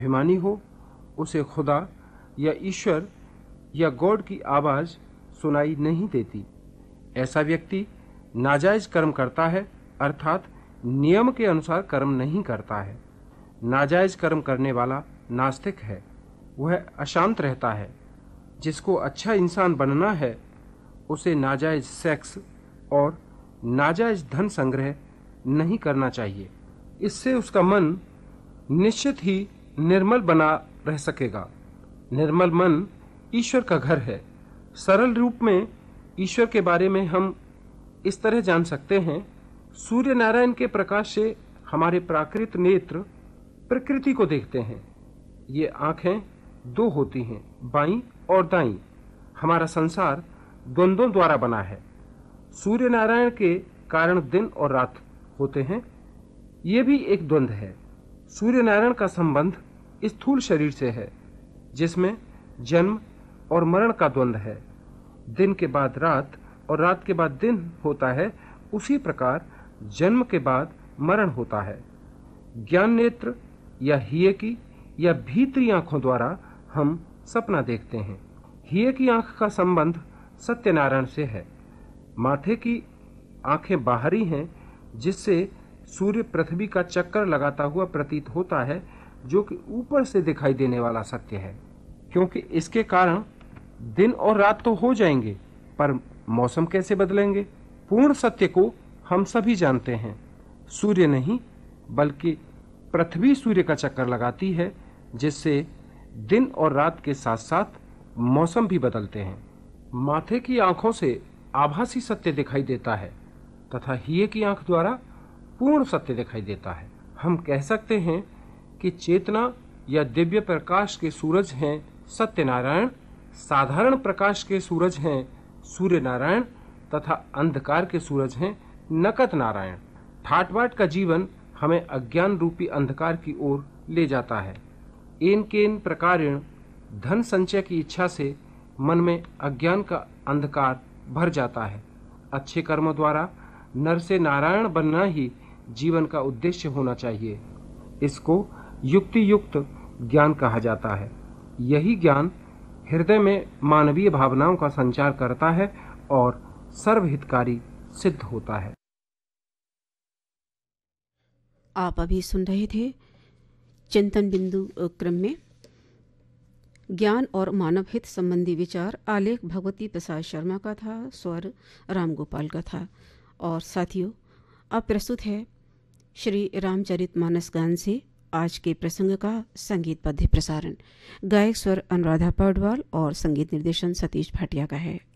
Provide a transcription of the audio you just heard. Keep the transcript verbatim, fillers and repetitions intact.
अभिमानी हो उसे खुदा या ईश्वर या गॉड की आवाज सुनाई नहीं देती। ऐसा व्यक्ति नाजायज कर्म करता है, अर्थात नियम के अनुसार कर्म नहीं करता है। नाजायज कर्म करने वाला नास्तिक है, वह अशांत रहता है। जिसको अच्छा इंसान बनना है उसे नाजायज सेक्स और नाजायज धन संग्रह नहीं करना चाहिए। इससे उसका मन निश्चित ही निर्मल बना रह सकेगा। निर्मल मन ईश्वर का घर है। सरल रूप में ईश्वर के बारे में हम इस तरह जान सकते हैं, सूर्य नारायण के प्रकाश से हमारे प्राकृत नेत्र प्रकृति को देखते हैं। ये आंखें दो होती हैं, बाईं और दाईं। हमारा संसार द्वंद्वों द्वारा बना है। सूर्य नारायण के कारण दिन और रात होते हैं, ये भी एक द्वंद्व है। सूर्य नारायण का संबंध स्थूल शरीर से है, जिसमें जन्म और मरण का द्वंद्व है। दिन के बाद रात और रात के बाद दिन होता है, उसी प्रकार जन्म के बाद मरण होता है। ज्ञान नेत्र या हिये की या भीतरी आंखों द्वारा हम सपना देखते हैं। हिये की आंख का संबंध सत्यनारायण से है। माथे की आंखें बाहरी हैं, जिससे सूर्य पृथ्वी का चक्कर लगाता हुआ प्रतीत होता है, जो कि ऊपर से दिखाई देने वाला सत्य है। क्योंकि इसके कारण दिन और रात तो हो जाएंगे, पर मौसम कैसे बदलेंगे? पूर्ण सत्य को हम सभी जानते हैं। सूर्य नहीं बल्कि पृथ्वी सूर्य का चक्कर लगाती है, जिससे दिन और रात के साथ साथ मौसम भी बदलते हैं। माथे की आंखों से आभासी सत्य दिखाई देता है तथा हिये की आंख द्वारा पूर्ण सत्य दिखाई देता है। हम कह सकते हैं कि चेतना या दिव्य प्रकाश के सूरज हैं सत्यनारायण, साधारण प्रकाश के सूरज हैं सूर्य नारायण तथा अंधकार के सूरज हैं नकत नारायण। ठाट-बाट का जीवन हमें अज्ञान रूपी अंधकार की ओर ले जाता है। एन केन प्रकारेण धन संचय की इच्छा से मन में अज्ञान का अंधकार भर जाता है। अच्छे कर्मों द्वारा नर से नारायण बनना ही जीवन का उद्देश्य होना चाहिए। इसको युक्ति युक्त ज्ञान कहा जाता है। यही ज्ञान हृदय में मानवीय भावनाओं का संचार करता है और सर्वहितकारी सिद्ध होता है। आप अभी सुन रहे थे चिंतन बिंदु क्रम में ज्ञान और मानव हित संबंधी विचार। आलेख भगवती प्रसाद शर्मा का था, स्वर रामगोपाल का था। और साथियों, अब प्रस्तुत है श्री रामचरितमानस गान से आज के प्रसंग का संगीतबद्ध प्रसारण। गायक स्वर अनुराधा पौडवाल और संगीत निर्देशन सतीश भाटिया का है।